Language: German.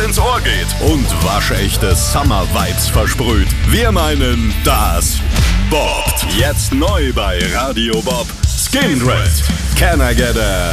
ins Ohr geht und waschechte Summer-Vibes versprüht. Wir meinen das boppt. Jetzt neu bei Radio Bob. Skindred. Can I get a